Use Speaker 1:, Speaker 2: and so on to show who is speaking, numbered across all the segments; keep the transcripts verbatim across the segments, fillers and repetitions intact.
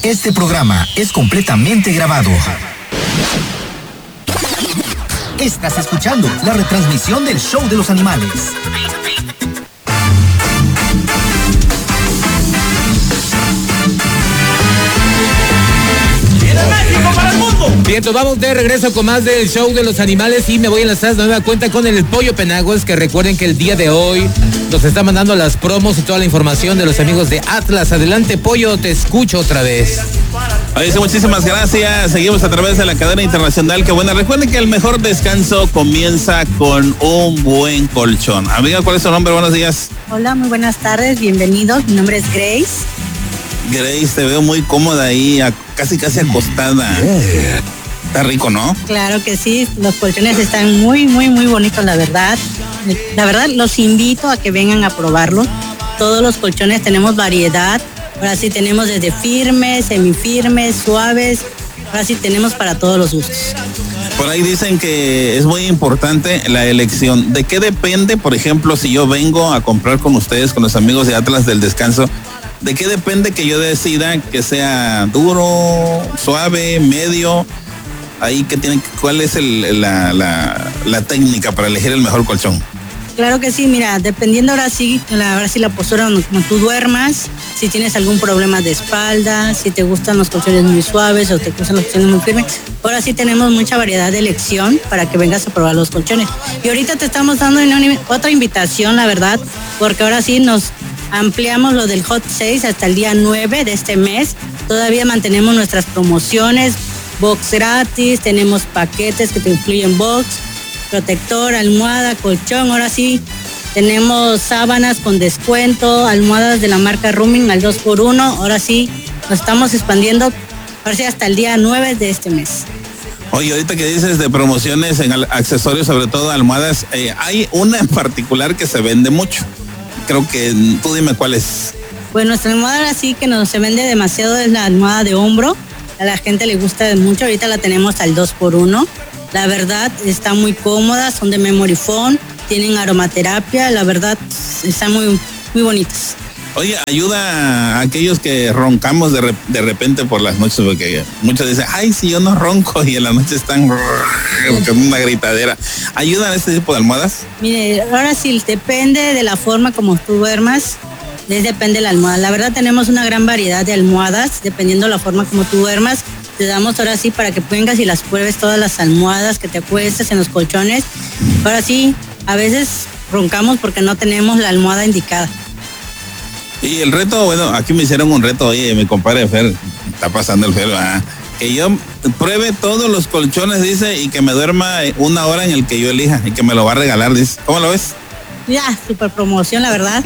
Speaker 1: Este programa es completamente grabado. Estás escuchando la retransmisión del Show de los Animales.
Speaker 2: Bien, entonces vamos de regreso con más del Show de los Animales y me voy a enlazar de nueva cuenta con el Pollo Penagos, que recuerden que el día de hoy nos está mandando las promos y toda la información de los amigos de Atlas. Adelante, Pollo, te escucho otra vez.
Speaker 3: Oye, sí, muchísimas gracias. Seguimos a través de la cadena internacional. Que buena. Recuerden que el mejor descanso comienza con un buen colchón. Amiga, ¿cuál es tu nombre? Buenos días.
Speaker 4: Hola, muy buenas tardes. Bienvenidos. Mi nombre es Grace.
Speaker 3: Grace, te veo muy cómoda ahí, casi casi acostada. Yeah. Está rico, ¿no?
Speaker 4: Claro que sí. Los colchones están muy, muy, muy bonitos, la verdad. La verdad, los invito a que vengan a probarlos. Todos los colchones tenemos variedad. Ahora sí tenemos desde firmes, semifirmes, suaves. Ahora sí tenemos para todos los gustos.
Speaker 3: Por ahí dicen que es muy importante la elección. ¿De qué depende, por ejemplo, si yo vengo a comprar con ustedes, con los amigos de Atlas del Descanso? ¿De qué depende que yo decida que sea duro, suave, medio? Ahí que tienen, ¿cuál es el, la, la, la técnica para elegir el mejor colchón?
Speaker 4: Claro que sí, mira, dependiendo ahora sí, la, ahora sí la postura como tú duermas, si tienes algún problema de espalda, si te gustan los colchones muy suaves o te gustan los colchones muy firmes, ahora sí tenemos mucha variedad de elección para que vengas a probar los colchones. Y ahorita te estamos dando una, otra invitación, la verdad, porque ahora sí nos ampliamos lo del Hot seis hasta el día nueve de este mes. Todavía mantenemos nuestras promociones, box gratis, tenemos paquetes que te incluyen box, protector, almohada, colchón. Ahora sí tenemos sábanas con descuento, almohadas de la marca Rooming al dos por uno. Ahora sí nos estamos expandiendo, ahora sí hasta el día nueve de este mes.
Speaker 3: Oye, ahorita que dices de promociones en accesorios, sobre todo almohadas, eh, hay una en particular que se vende mucho. Creo que tú dime cuál es.
Speaker 4: Bueno, nuestra almohada así que nos se vende demasiado es la almohada de hombro. A la gente le gusta mucho. Ahorita la tenemos al dos por uno. La verdad está muy cómoda, son de memory foam, tienen aromaterapia. La verdad están muy, muy bonitas.
Speaker 3: Oye, ayuda a aquellos que roncamos de, re, de repente por las noches, porque muchos dicen, ay, si yo no ronco, y en la noche están con una gritadera. ¿Ayudan a este tipo de almohadas?
Speaker 4: Mire, ahora sí, depende de la forma como tú duermas, depende de la almohada. La verdad tenemos una gran variedad de almohadas, dependiendo de la forma como tú duermas. Te damos ahora sí para que vengas y las pruebes todas las almohadas, que te acuestes en los colchones. Ahora sí, a veces roncamos porque no tenemos la almohada indicada.
Speaker 3: Y el reto, bueno, aquí me hicieron un reto, oye, mi compadre Fer, está pasando el Fer, ¿verdad? Que yo pruebe todos los colchones, dice, y que me duerma una hora en el que yo elija, y que me lo va a regalar, dice. ¿Cómo lo ves?
Speaker 4: Ya, super promoción, la verdad.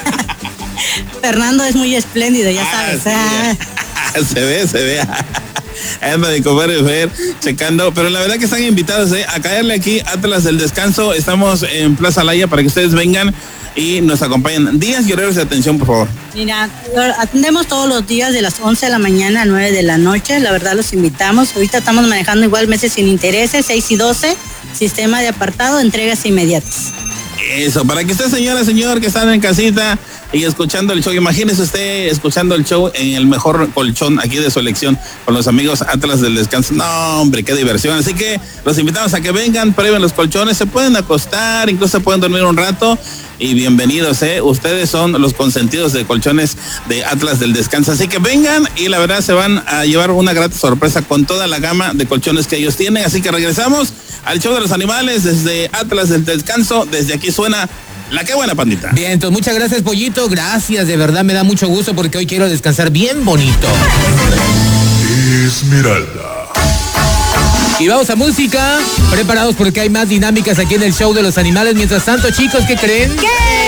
Speaker 4: Fernando es muy espléndido, ya sabes.
Speaker 3: Ah, sí, se ve, se ve. Anda mi compadre Fer, checando, pero la verdad que están invitados ¿eh? a caerle aquí a Atlas del Descanso. Estamos en Plaza Laya para que ustedes vengan y nos acompañen. Días y horarios de atención, por favor.
Speaker 4: Mira, atendemos todos los días de las once de la mañana a nueve de la noche. La verdad los invitamos. Ahorita estamos manejando igual meses sin intereses, seis y doce, sistema de apartado, entregas inmediatas.
Speaker 3: Eso, para que usted, señora, señor, que están en casita y escuchando el show, imagínese usted escuchando el show en el mejor colchón aquí de su elección con los amigos Atlas del Descanso. No, hombre, qué diversión. Así que los invitamos a que vengan, prueben los colchones, se pueden acostar, incluso pueden dormir un rato. Y bienvenidos, ¿eh? Ustedes son los consentidos de colchones de Atlas del Descanso. Así que vengan y la verdad se van a llevar una grata sorpresa con toda la gama de colchones que ellos tienen. Así que regresamos al show de los animales desde Atlas del Descanso. Desde aquí suena la que buena, pandita.
Speaker 2: Bien, entonces muchas gracias, Pollito. Gracias, de verdad me da mucho gusto porque hoy quiero descansar bien bonito.
Speaker 5: Esmeralda.
Speaker 2: Y vamos a música, preparados porque hay más dinámicas aquí en el show de los animales. Mientras tanto, chicos, ¿qué creen?
Speaker 4: ¿Qué?